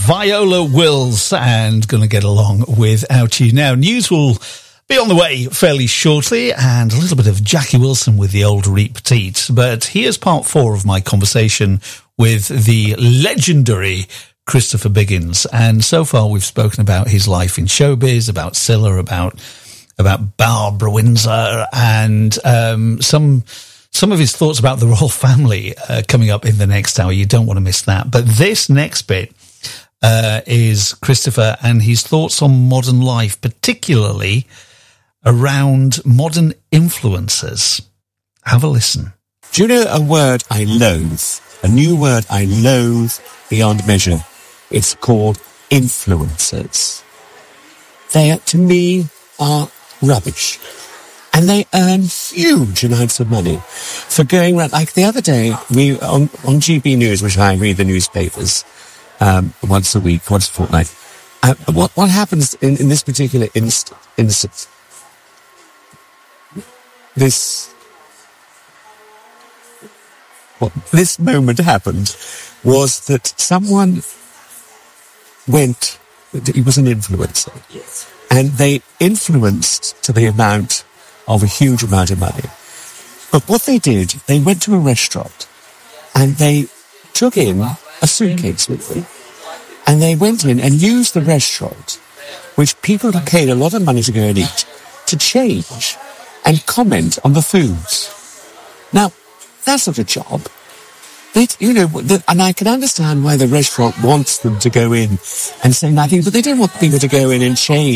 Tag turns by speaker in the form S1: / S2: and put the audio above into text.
S1: Viola Wills, and going to get along without you. Now, news will be on the way fairly shortly, and a little bit of Jackie Wilson with the old Reet Petite. But here's part 4 of my conversation with the legendary Christopher Biggins. And so far we've spoken about his life in showbiz, about Cilla, about Barbara Windsor, and some of his thoughts about the royal family coming up in the next hour. You don't want to miss that. But this next bit is Christopher and his thoughts on modern life, particularly around modern influencers. Have a listen.
S2: Do you know a word I loathe? A new word I loathe beyond measure. It's called influencers. They, to me, are rubbish. And they earn huge amounts of money for going around. Like the other day, we on GB News, which I read the newspapers once a week, once a fortnight. What happens in this particular instance? This moment happened was that someone went. He was an influencer, yes, and they influenced to the amount of a huge amount of money. But what they did, they went to a restaurant and they took in a suitcase with them. And they went in and used the restaurant, which people had paid a lot of money to go and eat, to change and comment on the foods. Now, that's not a job. And I can understand why the restaurant wants them to go in and say nothing, but they don't want people to go in and change